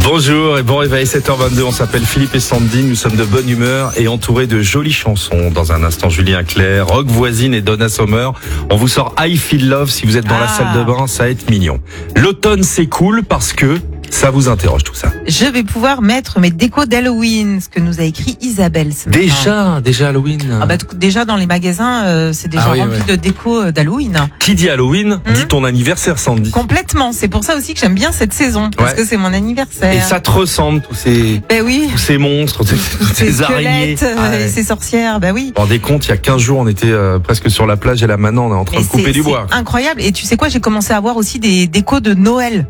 Bonjour et bon réveil, 7h22, on s'appelle Philippe et Sandy, nous sommes de bonne humeur et entourés de jolies chansons. Dans un instant, Julien Clerc, Rock Voisine et Donna Summer. On vous sort I Feel Love, si vous êtes dans la salle de bain, ça va être mignon. L'automne c'est cool parce que ça vous interroge tout ça. Je vais pouvoir mettre mes décos d'Halloween, ce que nous a écrit Isabelle ce matin. Déjà Halloween. Déjà dans les magasins, c'est déjà rempli de décos d'Halloween. Qui dit Halloween, dit ton anniversaire, Sandy. Complètement, c'est pour ça aussi que j'aime bien cette saison, parce que c'est mon anniversaire. Et ça te ressemble, tous ces monstres, tous ces araignées. Et ces sorcières, oui. Vous vous rendez compte, il y a 15 jours, on était presque sur la plage et là maintenant, on est en train de couper du bois. C'est incroyable. Et tu sais quoi, j'ai commencé à avoir aussi des décos de Noël.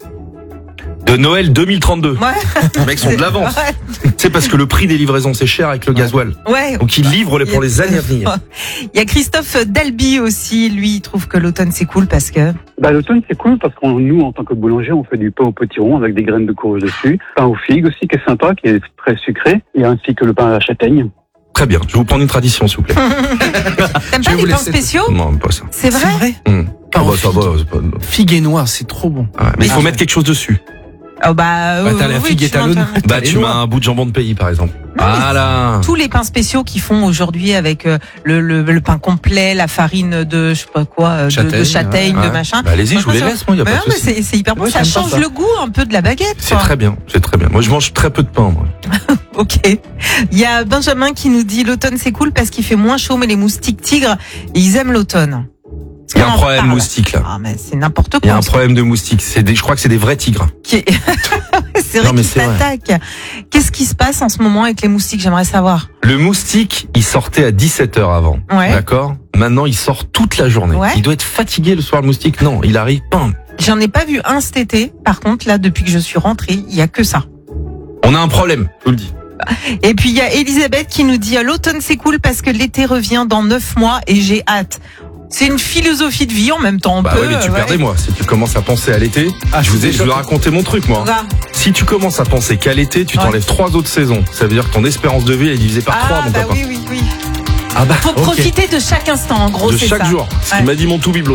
De Noël 2032. Ouais. Les mecs sont de l'avance. Ouais. C'est parce que le prix des livraisons c'est cher avec le gasoil. Ouais. Donc ils livrent pour les années à venir. Il y a Christophe Dalby aussi, lui il trouve que l'automne c'est cool parce que... L'automne c'est cool parce que nous en tant que boulanger on fait du pain au potiron avec des graines de courge dessus. Pain aux figues aussi qui est sympa, qui est très sucré, et ainsi que le pain à la châtaigne. Très bien, je vais vous prendre une tradition s'il vous plaît. T'aimes pas les pains spéciaux? Non, pas ça. C'est vrai? Ça va. Figue et noix, c'est trop bon. Mais il faut mettre quelque chose dessus. T'as la figue et talonne. Tu mets un bout de jambon de pays par exemple. Voilà. Tous les pains spéciaux qu'ils font aujourd'hui avec le pain complet, la farine de je sais pas quoi, de châtaigne, de machin. Allez-y, je vous les laisse, moi, y a pas de souci. C'est hyper bon, ça change le goût un peu de la baguette. C'est très bien. Moi je mange très peu de pain, moi. Ok. Il y a Benjamin qui nous dit l'automne c'est cool parce qu'il fait moins chaud, mais les moustiques tigres, ils aiment l'automne. Il y a un problème moustique là. Mais c'est n'importe quoi. Il y a un problème de moustiques. Je crois que c'est des vrais tigres. C'est vrai qu'ils s'attaquent. Qu'est-ce qui se passe en ce moment avec les moustiques? J'aimerais savoir. Le moustique, il sortait à 17h avant. Ouais. D'accord? Maintenant, il sort toute la journée. Ouais. Il doit être fatigué le soir, le moustique. Non, il arrive. J'en ai pas vu un cet été. Par contre, là, depuis que je suis rentrée, il y a que ça. On a un problème, je vous le dis. Et puis, il y a Elisabeth qui nous dit l'automne c'est cool parce que l'été revient dans 9 mois et j'ai hâte. C'est une philosophie de vie en même temps. Oui, mais tu perdais moi. Si tu commences à penser à l'été, je vais raconter mon truc moi. Si tu commences à penser qu'à l'été, tu t'enlèves 3 autres saisons. Ça veut dire que ton espérance de vie est divisée par 3, mon copain. Oui. Faut profiter de chaque instant, en gros, c'est ça. De chaque jour. Ce qu'il m'a dit mon tout bibloto.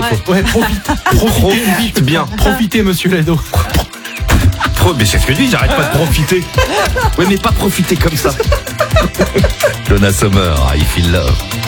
Profite bien. Profitez, monsieur Lado. Mais c'est ce que je dis, j'arrête pas de profiter. Oui, mais pas profiter comme ça. Donna Summer, I Feel Love.